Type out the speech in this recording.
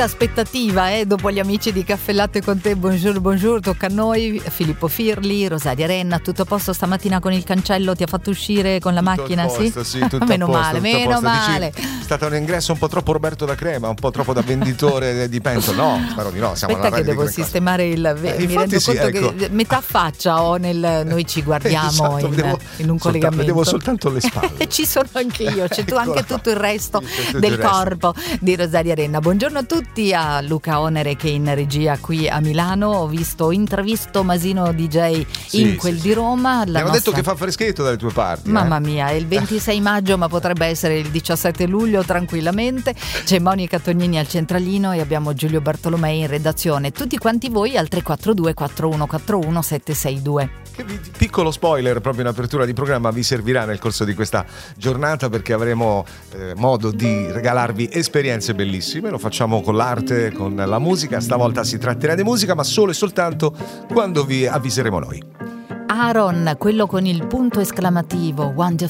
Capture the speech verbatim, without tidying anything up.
molta aspettativa, eh? Dopo gli amici di Caffè Latte con te, buongiorno, buongiorno, tocca a noi. Filippo Firli, Rosaria Renna, tutto a posto stamattina con il cancello? Ti ha fatto uscire con la tutto macchina? Posto, sì? sì tutto meno posto, male, tutto meno male. Dici, è stato un ingresso un po' troppo Roberto da Crema, un po' troppo da venditore di pentole. No, spero di no. Siamo Aspetta che devo sistemare il. Eh, mi rendo sì, conto ecco. che metà faccia ho nel. Noi ci guardiamo esatto, in, vedevo, in un collegamento. Vedevo soltanto le spalle. E ci sono anche io, c'è tu anche tutto il resto tutto del il resto. corpo di Rosaria Renna. Buongiorno a tutti, a Luca Onere che è in regia qui a Milano. Ho visto intravisto Masino D J sì, in quel sì, di sì. Roma. Mi hanno nostra... detto che fa freschetto dalle tue parti. Mamma eh? mia, è il ventisei maggio, ma potrebbe essere il diciassette luglio tranquillamente. C'è Monica Tognini al centralino e abbiamo Giulio Bartolomei in redazione. Tutti quanti voi al tre quattro due quattro uno quattro uno sette sei due. Che vi, piccolo spoiler proprio in apertura di programma vi servirà nel corso di questa giornata, perché avremo eh, modo di regalarvi esperienze bellissime. Lo facciamo con l'arte, con la musica. Stavolta si tratterà di musica, ma solo e soltanto quando vi avviseremo noi. Aaron, quello con il punto esclamativo, Wonderful.